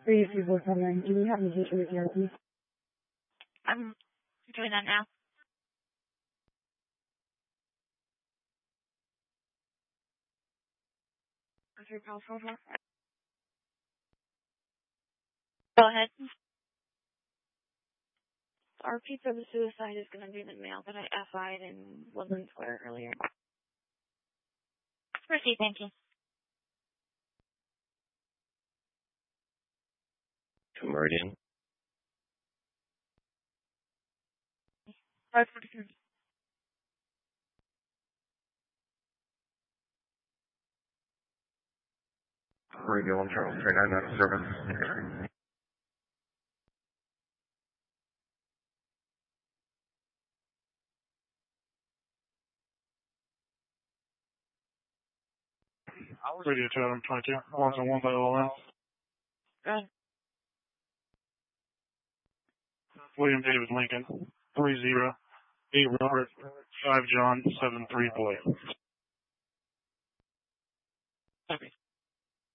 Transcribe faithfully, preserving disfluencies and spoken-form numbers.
three three four seven nine. Do we have an issue with E R P? I'm doing that now. Go ahead. R P for the suicide is going to be the male that I F I'd in Woodland Square earlier. Proceed, thank you. To Meridian. five forty-three. Radio on Charles three nine nine service. Radio two Adam twenty-two. one oh one by L L. Go ahead. William David Lincoln. three zero. eight Robert. five John. seven three boy. Copy.